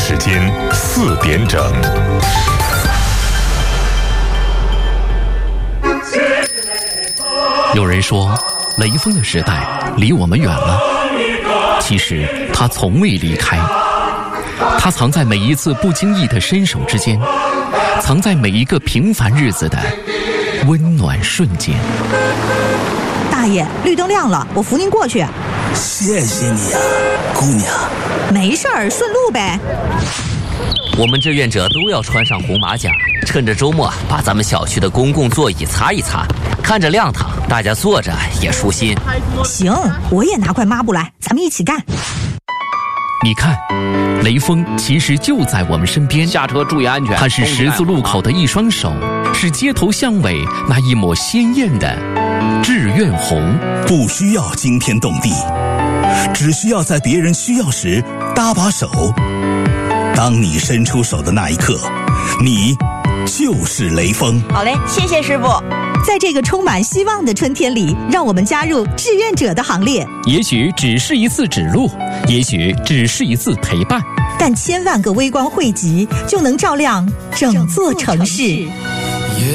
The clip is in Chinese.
时间4点整。 有人说，雷锋的时代离我们远了，其实他从未离开。他藏在每一次不经意的伸手之间，藏在每一个平凡日子的温暖瞬间。 大爷，绿灯亮了，我扶您过去。 谢谢你啊，姑娘。 没事儿，顺路呗。 我们志愿者都要穿上红马甲，趁着周末把咱们小区的公共座椅擦一擦，看着亮堂，大家坐着也舒心。 行，我也拿块抹布来，咱们一起干。 你看，雷锋其实就在我们身边。 下车注意安全。 他是十字路口的一双手，是街头巷尾那一抹鲜艳的志愿红。 不需要惊天动地，只需要在别人需要时搭把手。当你伸出手的那一刻，你就是雷锋。 好嘞，谢谢师傅。 在这个充满希望的春天里，让我们加入志愿者的行列。 也许只是一次指路，也许只是一次陪伴， 但千万个微光汇集，就能照亮整座城市。